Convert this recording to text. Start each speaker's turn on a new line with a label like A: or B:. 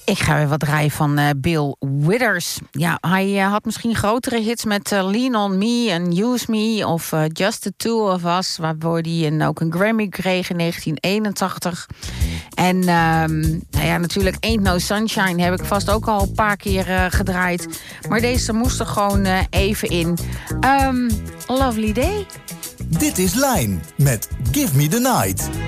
A: Ik ga weer wat draaien van Bill Withers. Ja, hij had misschien grotere hits met Lean On Me en Use Me of Just the Two of Us, waarvoor hij ook een Grammy kreeg in 1981. En natuurlijk Ain't No Sunshine heb ik vast ook al een paar keer gedraaid. Maar deze moest er gewoon even in. Lovely Day.
B: Dit is Line met Give Me The Night.